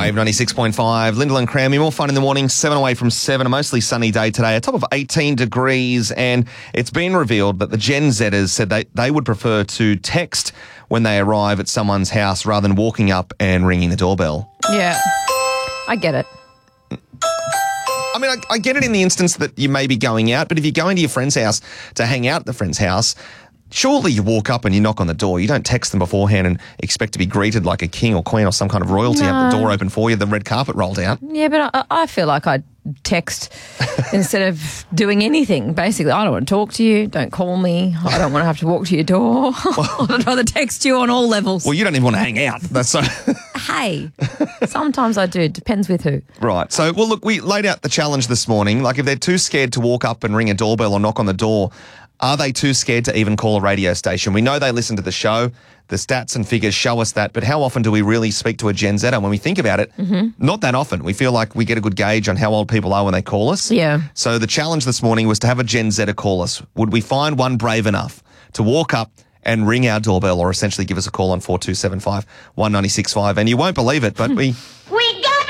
Wave 96.5, Lyndall and Crammy, more fun in the morning, 7 away from 7, a mostly sunny day today, a top of 18 degrees, and it's been revealed that the Gen Zers said they would prefer to text when they arrive at someone's house rather than walking up and ringing the doorbell. Yeah, I get it. I mean, I get it in the instance that you may be going out, but if you're going to your friend's house to hang out at the friend's house, surely you walk up and you knock on the door. You don't text them beforehand and expect to be greeted like a king or queen or some kind of royalty. Have the door open for you, the red carpet rolled out. Yeah, but I feel like I'd text instead of doing anything. Basically, I don't want to talk to you. Don't call me. I don't want to have to walk to your door. I'd rather text you on all levels. Well, you don't even want to hang out. That's so. Hey, sometimes I do. Depends with who. Right. So, well, look, we laid out the challenge this morning. Like, if they're too scared to walk up and ring a doorbell or knock on the door, are they too scared to even call a radio station? We know they listen to the show. The stats and figures show us that. But how often do we really speak to a Gen Zer? When we think about it, not that often. We feel like we get a good gauge on how old people are when they call us. Yeah. So the challenge this morning was to have a Gen Zer call us. Would we find one brave enough to walk up and ring our doorbell or essentially give us a call on 4275 1965? And you won't believe it, but we got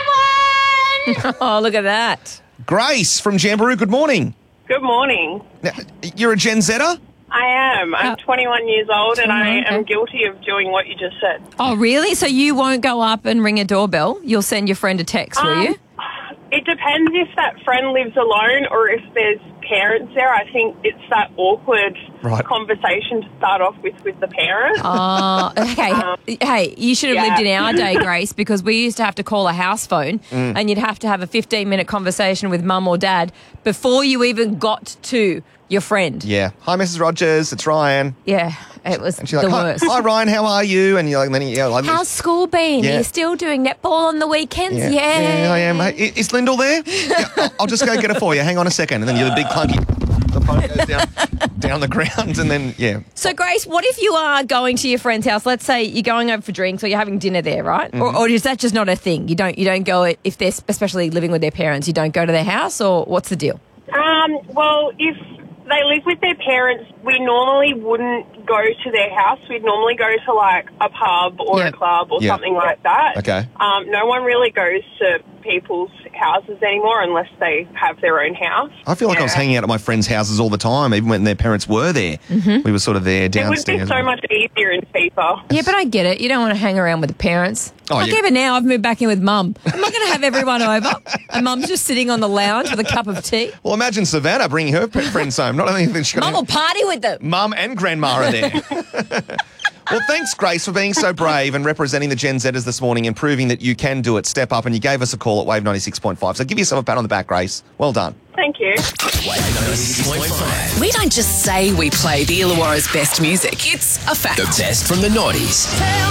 one! Oh, look at that. Grace from Jamboree, good morning. Good morning. Now, you're a Gen Zer? I am. I'm 21 years old and I okay. am guilty of doing what you just said. Oh, really? So you won't go up and ring a doorbell? You'll send your friend a text, will you? It depends if that friend lives alone or if there's parents there. I think it's that awkward conversation to start off with the parents. Oh, okay. Hey, you should have lived in our day, Grace, because we used to have to call a house phone and you'd have to have a 15-minute conversation with mum or dad before you even got to your friend. Yeah. Hi, Mrs. Rogers. It's Ryan. Yeah, it was And she's the like, worst. Hi, Ryan. How are you? And you're like, like, How's school been? Yeah. Are you still doing netball on the weekends? Yeah. Yeah, I am. Hey, is Lyndall there? Yeah, I'll just go get her for you. Hang on a second. And then you're the big clunky. The phone goes down the ground and then, yeah. So, Grace, what if you are going to your friend's house? Let's say you're going over for drinks or you're having dinner there, right? Or is that just not a thing? You don't go, if they're especially living with their parents, you don't go to their house, or what's the deal? Well, if they live with their parents, we normally wouldn't go to their house. We'd normally go to like a pub or a club or something like that. Okay. No one really goes to people's houses anymore unless they have their own house. I feel like I was hanging out at my friends' houses all the time, even when their parents were there. We were sort of there downstairs. It would be so much easier and cheaper. Yeah, but I get it. You don't want to hang around with the parents. Oh, like even now, I've moved back in with Mum. I'm not going to have everyone over, and Mum's just sitting on the lounge with a cup of tea. Well, imagine Savannah bringing her friends home. Not only that she's got Mum will party with them. Mum and Grandma are there. Well, thanks, Grace, for being so brave and representing the Gen Zers this morning and proving that you can do it. Step up, and you gave us a call at Wave 96.5. So give yourself a pat on the back, Grace. Well done. Thank you. Wave 96.5. We don't just say we play the Illawarra's best music. It's a fact. The best from the noughties.